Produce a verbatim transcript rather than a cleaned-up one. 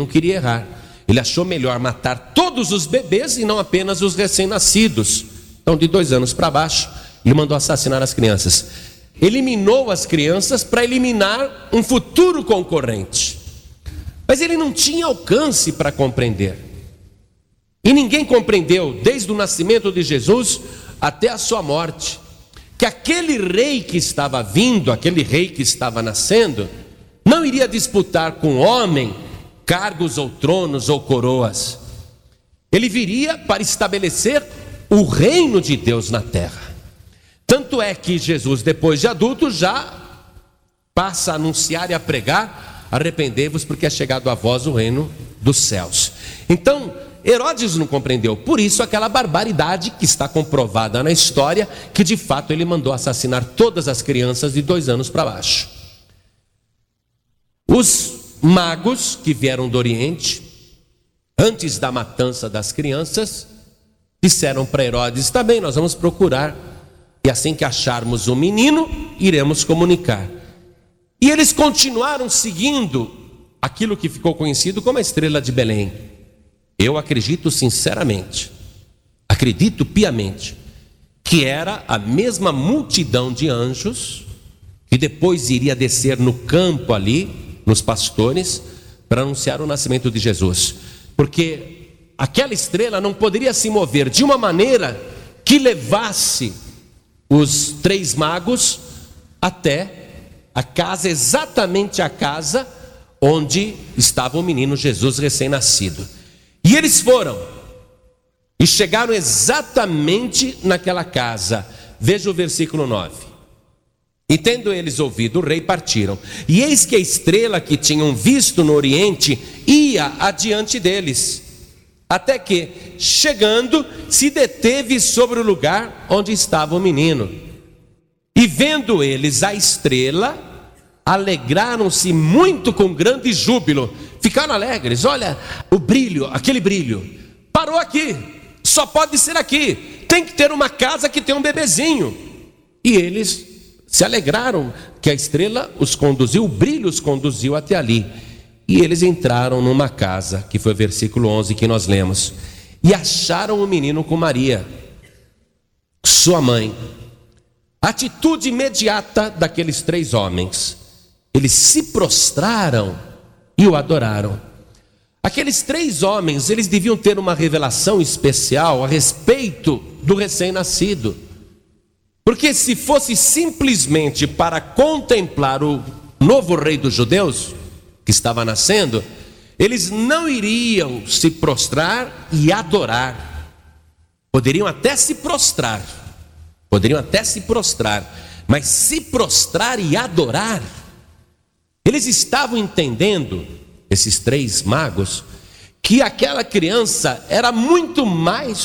não queria errar. Ele achou melhor matar todos os bebês e não apenas os recém-nascidos. Então, de dois anos para baixo, ele mandou assassinar as crianças. Eliminou as crianças para eliminar um futuro concorrente. Mas ele não tinha alcance para compreender. E ninguém compreendeu, desde o nascimento de Jesus até a sua morte, que aquele rei que estava vindo, aquele rei que estava nascendo, não iria disputar com homem cargos ou tronos ou coroas. Ele viria para estabelecer o reino de Deus na terra. Tanto é que Jesus, depois de adulto, já passa a anunciar e a pregar: arrependei-vos, porque é chegado a vós o reino dos céus. Então, Herodes não compreendeu. Por isso aquela barbaridade que está comprovada na história, que de fato ele mandou assassinar todas as crianças de dois anos para baixo. Os magos que vieram do Oriente, antes da matança das crianças, disseram para Herodes: também nós vamos procurar, e assim que acharmos o menino, iremos comunicar. E eles continuaram seguindo aquilo que ficou conhecido como a estrela de Belém. Eu acredito sinceramente, acredito piamente, que era a mesma multidão de anjos que depois iria descer no campo ali, nos pastores, para anunciar o nascimento de Jesus. Porque aquela estrela não poderia se mover de uma maneira que levasse os três magos até a casa, exatamente a casa onde estava o menino Jesus recém-nascido. E eles foram e chegaram exatamente naquela casa. Veja o versículo nove. E tendo eles ouvido o rei, partiram. E eis que a estrela que tinham visto no oriente ia adiante deles, até que, chegando, se deteve sobre o lugar onde estava o menino. E vendo eles a estrela, alegraram-se muito com grande júbilo. Ficaram alegres. Olha o brilho, aquele brilho. Parou aqui, só pode ser aqui. Tem que ter uma casa que tem um bebezinho. E eles se alegraram que a estrela os conduziu, o brilho os conduziu até ali. E eles entraram numa casa, que foi o versículo onze que nós lemos, e acharam o menino com Maria, sua mãe. Atitude imediata daqueles três homens: eles se prostraram e o adoraram. Aqueles três homens, eles deviam ter uma revelação especial a respeito do recém-nascido. Porque se fosse simplesmente para contemplar o novo rei dos judeus, que estava nascendo, eles não iriam se prostrar e adorar. Poderiam até se prostrar, poderiam até se prostrar, mas se prostrar e adorar, eles estavam entendendo, esses três magos, que aquela criança era muito mais